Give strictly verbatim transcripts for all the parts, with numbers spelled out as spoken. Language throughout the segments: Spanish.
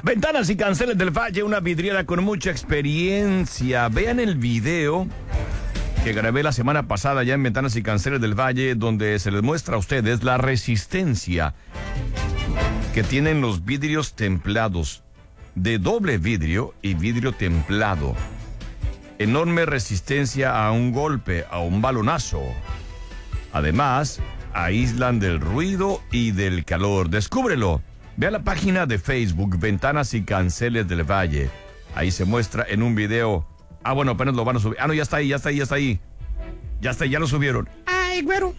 Ventanas y Canceles del Valle, una vidriera con mucha experiencia. Vean el video que grabé la semana pasada ya en Ventanas y Canceles del Valle, donde se les muestra a ustedes la resistencia que tienen los vidrios templados, de doble vidrio y vidrio templado. Enorme resistencia a un golpe, a un balonazo. Además, aíslan del ruido y del calor. Descúbrelo. Ve a la página de Facebook, Ventanas y Canceles del Valle. Ahí se muestra en un video. Ah, bueno, apenas lo van a subir. Ah, no, ya está ahí, ya está ahí, ya está ahí. Ya está, ya lo subieron. Ay, güero.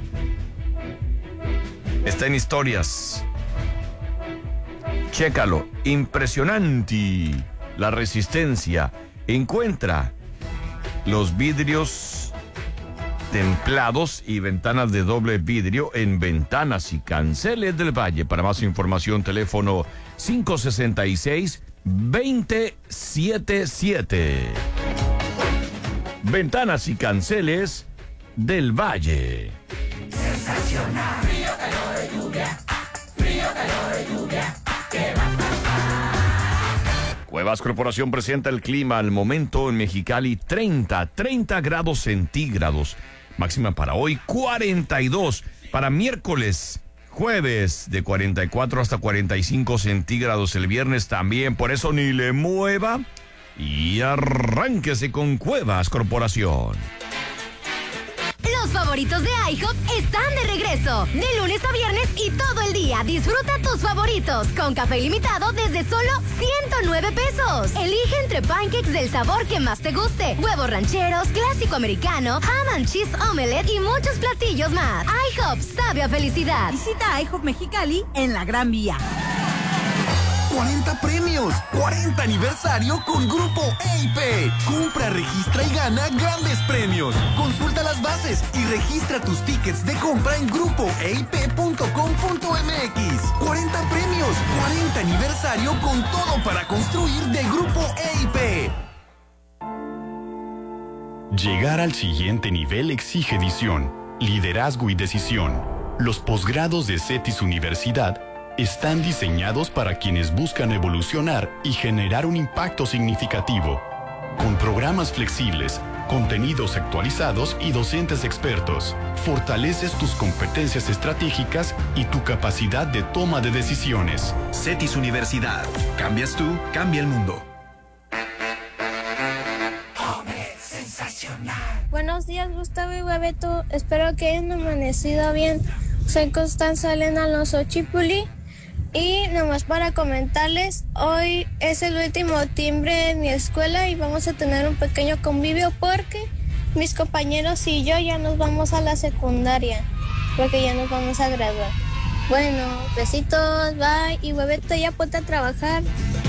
Está en historias. Chécalo. Impresionante. La resistencia. Encuentra los vidrios templados y ventanas de doble vidrio en Ventanas y Canceles del Valle. Para más información, teléfono cinco seis seis, dos cero siete siete. Ventanas y Canceles del Valle. Sensacional. Frío, calor de lluvia. Frío, calor de lluvia. ¿Qué va a pasar? Cuevas Corporación presenta el clima al momento en Mexicali. treinta, treinta grados centígrados. Máxima para hoy, cuarenta y dos. Para miércoles, jueves, de cuarenta y cuatro hasta cuarenta y cinco centígrados. El viernes también, por eso ni le mueva. Y arránquese con Cuevas Corporación. Los favoritos de IHOP están de regreso. De lunes a viernes y todo el día. Disfruta tus favoritos. Con café ilimitado desde solo ciento nueve pesos. Elige entre pancakes del sabor que más te guste. Huevos rancheros, clásico americano, ham and cheese omelette y muchos platillos más. IHOP sabe a felicidad. Visita IHOP Mexicali en la Gran Vía. cuarenta premios, cuarenta aniversario con Grupo E I P. Compra, registra y gana grandes premios. Consulta las bases y registra tus tickets de compra en grupo e i p punto com punto m x. cuarenta premios, cuarenta aniversario con todo para construir de Grupo E I P. Llegar al siguiente nivel exige visión, liderazgo y decisión. Los posgrados de CETIS Universidad están diseñados para quienes buscan evolucionar y generar un impacto significativo. Con programas flexibles, contenidos actualizados y docentes expertos, fortaleces tus competencias estratégicas y tu capacidad de toma de decisiones. CETIS Universidad. Cambias tú, cambia el mundo. Buenos días, Gustavo y Bebeto. Espero que hayan amanecido bien. Soy Constanza Elena Alonso Chipuli. Y nomás para comentarles, hoy es el último timbre en mi escuela y vamos a tener un pequeño convivio porque mis compañeros y yo ya nos vamos a la secundaria, porque ya nos vamos a graduar. Bueno, besitos, bye, y Bebeto, ya ponte a trabajar.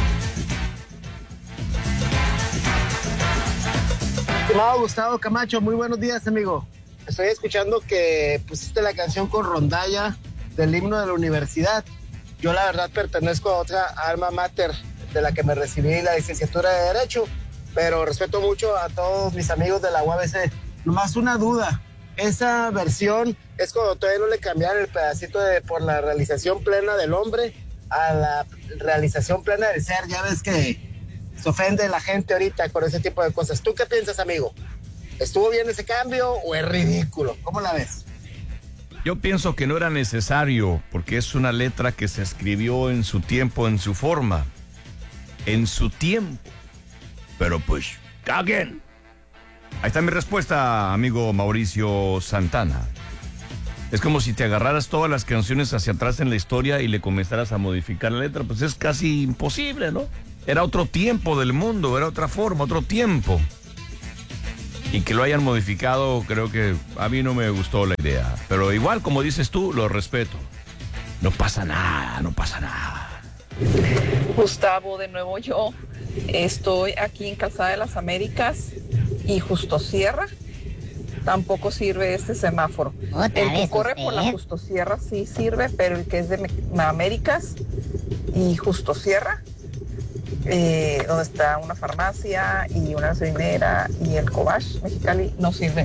Estimado Gustavo Camacho, muy buenos días, amigo. Estoy escuchando que pusiste la canción con rondalla del himno de la universidad. Yo la verdad pertenezco a otra alma mater de la que me recibí la licenciatura de Derecho, pero respeto mucho a todos mis amigos de la U A B C. Nomás una duda, esa versión es cuando todavía no le cambiaron el pedacito de por la realización plena del hombre a la realización plena del ser. Ya ves que se ofende la gente ahorita con ese tipo de cosas. ¿Tú qué piensas, amigo? ¿Estuvo bien ese cambio o es ridículo? ¿Cómo la ves? Yo pienso que no era necesario, porque es una letra que se escribió en su tiempo, en su forma, en su tiempo. Pero pues, caguen. Ahí está mi respuesta, amigo Mauricio Santana. Es como si te agarraras todas las canciones hacia atrás en la historia y le comenzaras a modificar la letra. Pues es casi imposible, ¿no? Era otro tiempo del mundo, era otra forma, otro tiempo. Y que lo hayan modificado, creo que a mí no me gustó la idea. Pero igual, como dices tú, lo respeto. No pasa nada, no pasa nada. Gustavo, de nuevo yo. Estoy aquí en Calzada de las Américas y Justo Sierra. Tampoco sirve este semáforo. El que corre por la Justo Sierra sí sirve, pero el que es de Américas y Justo Sierra, Eh, donde está una farmacia y una gasolinera y el Cobach Mexicali, no sirve.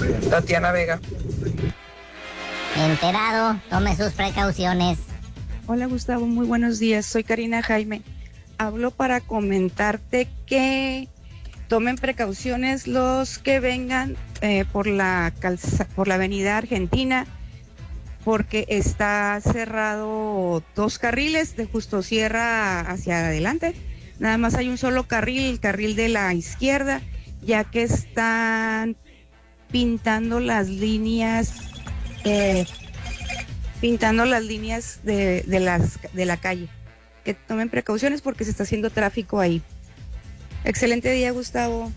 Tatiana Vega. Enterado, tome sus precauciones. Hola Gustavo, muy buenos días. Soy Karina Jaime. Hablo para comentarte que tomen precauciones los que vengan eh, por la calza, por la avenida Argentina, porque está cerrado dos carriles de Justo Sierra hacia adelante. Nada más hay un solo carril, el carril de la izquierda, ya que están pintando las líneas, eh, pintando las líneas de, de, las, de la calle. Que tomen precauciones porque se está haciendo tráfico ahí. Excelente día, Gustavo.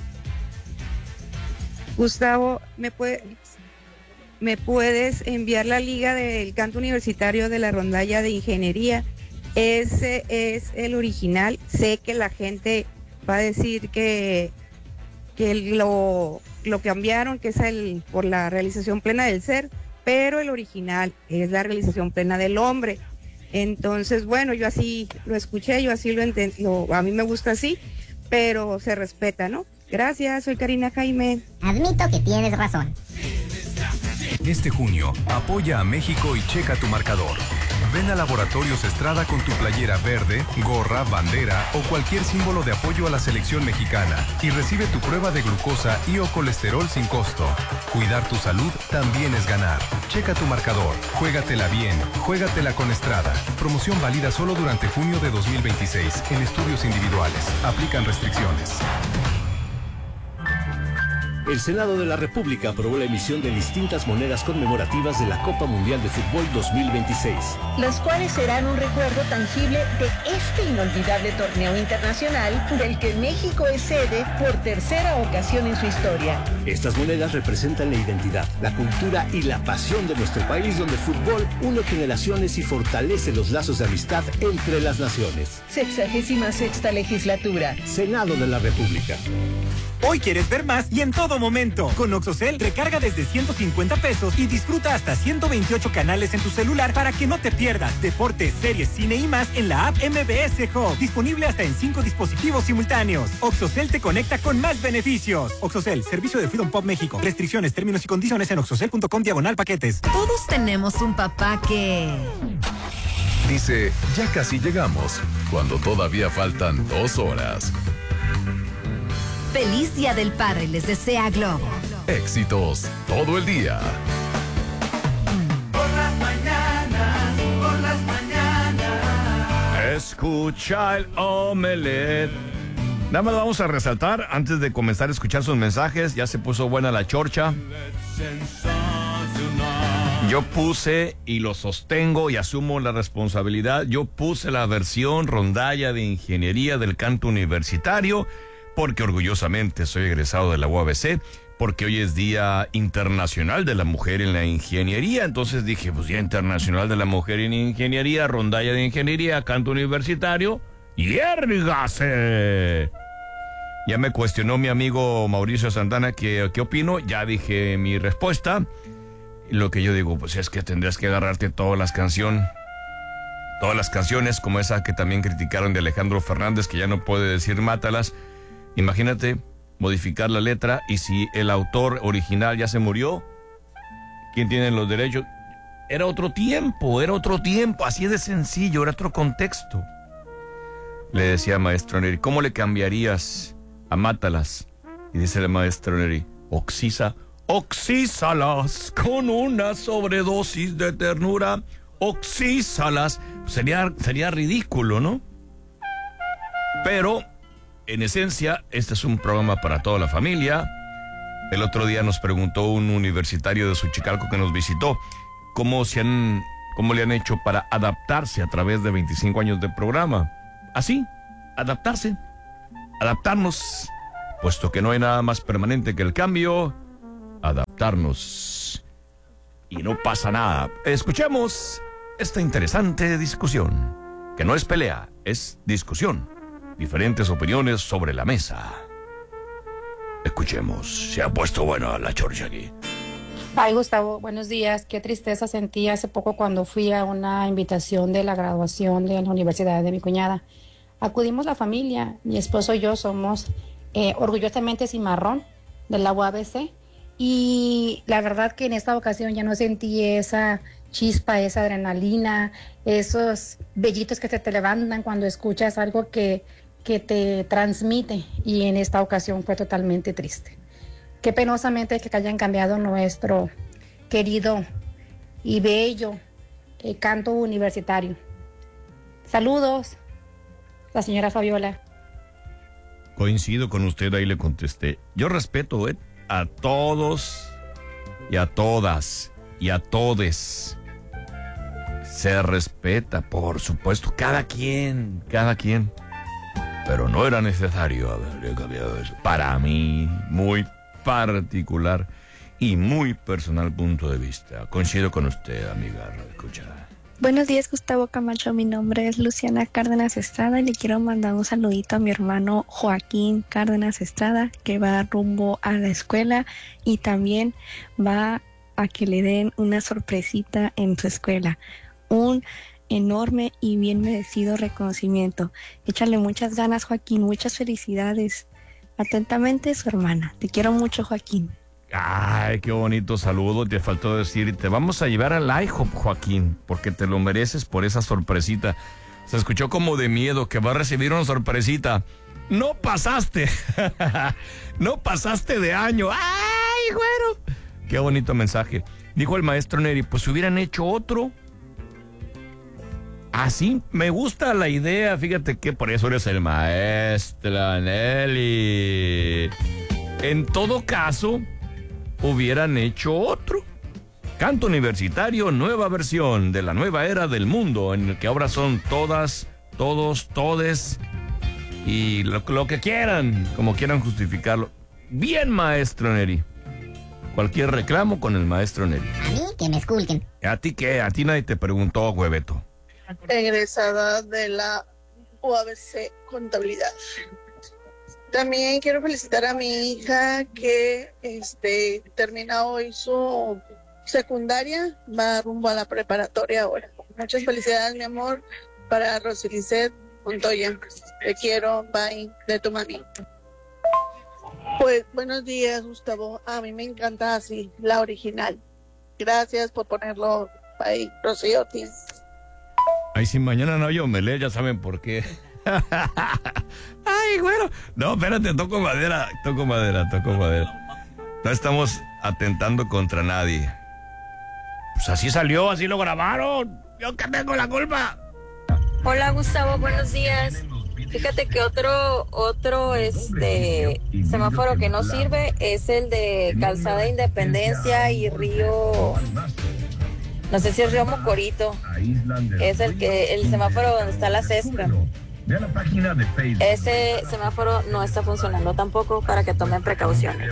Gustavo, ¿me, puede, ¿me puedes enviar la liga del canto universitario de la rondalla de ingeniería? Ese es el original. Sé que la gente va a decir que, que lo, lo cambiaron, que es el por la realización plena del ser, pero el original es la realización plena del hombre. Entonces, bueno, yo así lo escuché, yo así lo entendí, a mí me gusta así, pero se respeta, ¿no? Gracias, soy Karina Jaime. Admito que tienes razón. Este junio, apoya a México y checa tu marcador. Ven a Laboratorios Estrada con tu playera verde, gorra, bandera o cualquier símbolo de apoyo a la selección mexicana y recibe tu prueba de glucosa y o colesterol sin costo. Cuidar tu salud también es ganar. Checa tu marcador, juégatela bien, juégatela con Estrada. Promoción válida solo durante junio de dos mil veintiséis en estudios individuales. Aplican restricciones. El Senado de la República aprobó la emisión de distintas monedas conmemorativas de la Copa Mundial de Fútbol dos mil veintiséis. Las cuales serán un recuerdo tangible de este inolvidable torneo internacional del que México es sede por tercera ocasión en su historia. Estas monedas representan la identidad, la cultura y la pasión de nuestro país, donde el fútbol une generaciones y fortalece los lazos de amistad entre las naciones. Sexagésima sexta legislatura. Senado de la República. Hoy quieres ver más y en todo momento. Con Oxocel recarga desde ciento cincuenta pesos y disfruta hasta ciento veintiocho canales en tu celular para que no te pierdas deportes, series, cine y más en la app M B S Hub. Disponible hasta en cinco dispositivos simultáneos. Oxocel te conecta con más beneficios. Oxocel, servicio de Freedom Pop México. Restricciones, términos y condiciones en oxocel punto com diagonal paquetes. Todos tenemos un papá que... Dice, ya casi llegamos, cuando todavía faltan dos horas. Feliz Día del Padre les desea Globo. Éxitos todo el día. Por las mañanas, por las mañanas. Escucha el omelet. Nada más vamos a resaltar antes de comenzar a escuchar sus mensajes. Ya se puso buena la chorcha. Yo puse y lo sostengo y asumo la responsabilidad. Yo puse la versión rondalla de ingeniería del canto universitario, porque orgullosamente soy egresado de la U A B C, porque hoy es Día Internacional de la Mujer en la Ingeniería. Entonces dije, pues Día Internacional de la Mujer en Ingeniería, rondalla de ingeniería, canto universitario, ¡yérgase! Ya me cuestionó mi amigo Mauricio Santana que qué opino, ya dije mi respuesta. Lo que yo digo, pues es que tendrías que agarrarte todas las canciones, todas las canciones, como esa que también criticaron de Alejandro Fernández, que ya no puede decir mátalas. Imagínate modificar la letra y si el autor original ya se murió, ¿quién tiene los derechos? Era otro tiempo, era otro tiempo, así de sencillo, era otro contexto. Le decía a maestro Neri, ¿cómo le cambiarías a mátalas? Y dice el maestro Neri, oxisa, oxísalas con una sobredosis de ternura, oxísalas. Sería, sería ridículo, ¿no? Pero en esencia, este es un programa para toda la familia. El otro día nos preguntó un universitario de Xochicalco que nos visitó cómo, se han, cómo le han hecho para adaptarse a través de veinticinco años de programa. Así, adaptarse, adaptarnos, puesto que no hay nada más permanente que el cambio, adaptarnos. Y no pasa nada. Escuchemos esta interesante discusión, que no es pelea, es discusión. Diferentes opiniones sobre la mesa. Escuchemos. Se ha puesto buena la chorcha aquí. Ay, Gustavo, buenos días. Qué tristeza sentí hace poco cuando fui a una invitación de la graduación de la universidad de mi cuñada. Acudimos la familia, mi esposo y yo somos eh, orgullosamente cimarrón de la U A B C y la verdad que en esta ocasión ya no sentí esa chispa, esa adrenalina, esos vellitos que se te levantan cuando escuchas algo que, que te transmite, y en esta ocasión fue totalmente triste. Qué penosamente que hayan cambiado nuestro querido y bello eh, canto universitario. Saludos, la señora Fabiola. Coincido con usted, ahí le contesté. Yo respeto eh, a todos y a todas y a todes. Se respeta, por supuesto, cada quien, cada quien. Pero no era necesario haberle cambiado eso. Para mí, muy particular y muy personal punto de vista. Coincido con usted, amiga. Escucha. Buenos días, Gustavo Camacho. Mi nombre es Luciana Cárdenas Estrada y le quiero mandar un saludito a mi hermano Joaquín Cárdenas Estrada, que va rumbo a la escuela y también va a que le den una sorpresita en su escuela. Un enorme y bien merecido reconocimiento. Échale muchas ganas, Joaquín. Muchas felicidades. Atentamente, su hermana. Te quiero mucho, Joaquín. Ay, qué bonito saludo. Te faltó decir, te vamos a llevar al IHOP, Joaquín, porque te lo mereces por esa sorpresita. Se escuchó como de miedo, que va a recibir una sorpresita. No pasaste. No pasaste de año. Ay, güero. Qué bonito mensaje. Dijo el maestro Neri, pues si hubieran hecho otro. Así me gusta la idea. Fíjate que por eso eres el maestro Nelly. En todo caso, hubieran hecho otro. Canto universitario, nueva versión de la nueva era del mundo, en el que ahora son todas, todos, todes y lo, lo que quieran, como quieran justificarlo. Bien, maestro Neri. Cualquier reclamo con el maestro Neri. A mí que me esculquen. ¿A ti qué? A ti nadie te preguntó, hueveto. Egresada de la U A B C Contabilidad. También quiero felicitar a mi hija que este, termina hoy su secundaria, va rumbo a la preparatoria ahora. Muchas felicidades, mi amor, para Rosilicet Montoya. Te quiero, bye, de tu mami. Pues buenos días, Gustavo. A mí me encanta así, la original. Gracias por ponerlo ahí, Rocío Ortiz. Ay, si mañana no hay omelette, ya saben por qué. Ay, bueno. No, espérate, toco madera, toco madera, toco madera. No estamos atentando contra nadie. Pues así salió, así lo grabaron. Yo que tengo la culpa. Hola, Gustavo, buenos días. Fíjate que otro otro este semáforo que no sirve es el de Calzada Independencia y Río, no sé si es Río Mocorito, es el que el semáforo donde está la cestra. Ese semáforo no está funcionando tampoco, para que tomen precauciones.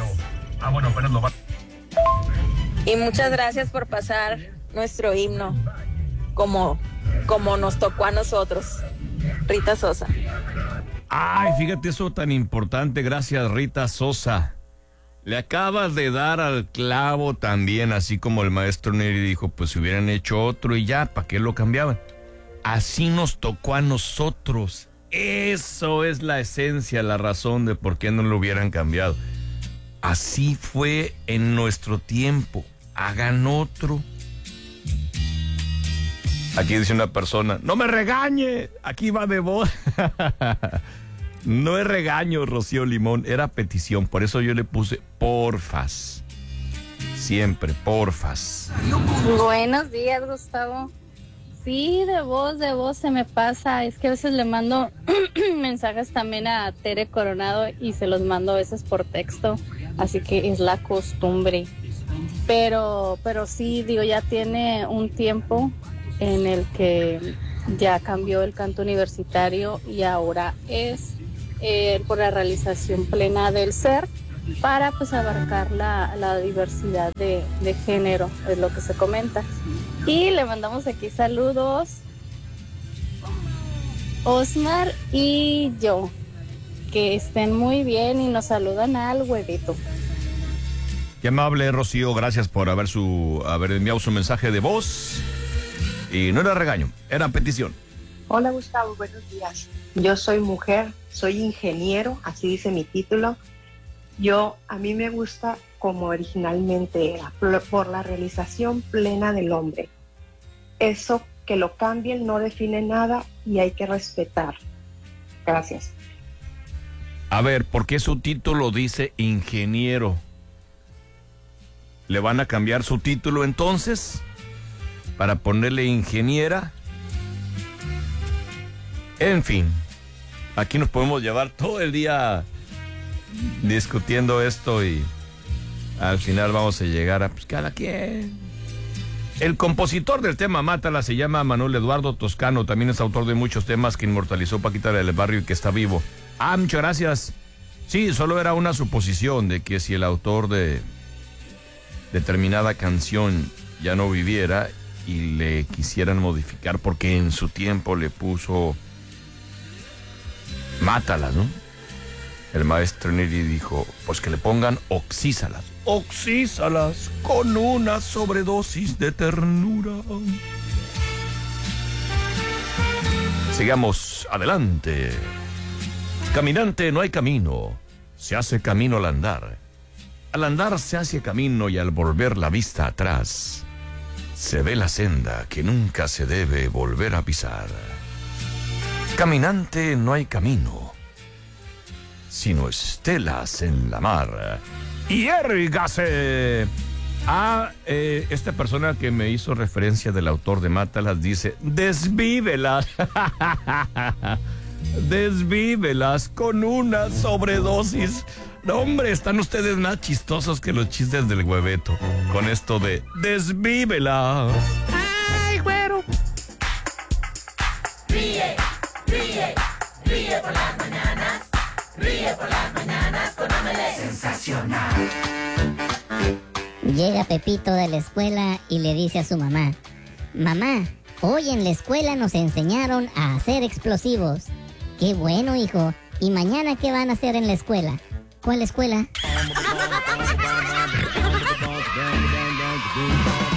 Y muchas gracias por pasar nuestro himno como, como nos tocó a nosotros. Rita Sosa. Ay, fíjate eso tan importante. Gracias, Rita Sosa. Le acabas de dar al clavo también, así como el maestro Neri dijo, pues si hubieran hecho otro y ya, ¿para qué lo cambiaban? Así nos tocó a nosotros. Eso es la esencia, la razón de por qué no lo hubieran cambiado. Así fue en nuestro tiempo. Hagan otro. Aquí dice una persona, no me regañe, aquí va de voz. No es regaño, Rocío Limón, era petición, por eso yo le puse porfas. Siempre, porfas. Buenos días, Gustavo. Sí, de voz, de voz se me pasa. Es que a veces le mando mensajes también a Tere Coronado y se los mando a veces por texto, así que es la costumbre. Pero, pero sí, digo, ya tiene un tiempo en el que ya cambió el canto universitario y ahora es eh, por la realización plena del ser para pues abarcar la, la diversidad de, de género, es lo que se comenta. Y le mandamos aquí saludos Osmar y yo, que estén muy bien y nos saludan al huevito. Qué amable, Rocío, gracias por haber, su, haber enviado su mensaje de voz. Y no era regaño, era petición. Hola, Gustavo, buenos días. Yo soy mujer, soy ingeniero, así dice mi título. Yo, a mí me gusta como originalmente era, por la realización plena del hombre. eso que lo cambien no define nada y hay que respetar. Gracias. A ver, ¿por qué su título dice ingeniero? ¿Le van a cambiar su título entonces? ¿Para ponerle ingeniera? En fin, aquí nos podemos llevar todo el día discutiendo esto y al final vamos a llegar a pues, cada quien. El compositor del tema Mátala se llama Manuel Eduardo Toscano, también es autor de muchos temas que inmortalizó Paquita del Barrio y que está vivo. Ah, muchas gracias. Sí, solo era una suposición de que si el autor de determinada canción ya no viviera y le quisieran modificar porque en su tiempo le puso Mátala, ¿no? El maestro Neri dijo, pues que le pongan oxísalas. Oxísalas con una sobredosis de ternura. Sigamos adelante. Caminante, no hay camino, se hace camino al andar. Al andar se hace camino y al volver la vista atrás, se ve la senda que nunca se debe volver a pisar. Caminante, no hay camino, sino estelas en la mar. Y érgase. Ah, eh, esta persona que me hizo referencia del autor de Mátalas dice, desvívelas. Desvívelas con una sobredosis. No, hombre, están ustedes más chistosos que los chistes del hueveto. Con esto de desvívelas. ¡Ay, güero! Ríe, ríe, ríe por las mañanas. Ríe por las mañanas con Omelette sensacional. Llega Pepito de la escuela y le dice a su mamá, mamá, hoy en la escuela nos enseñaron a hacer explosivos. Qué bueno, hijo. ¿Y mañana qué van a hacer en la escuela? ¿Cuál escuela?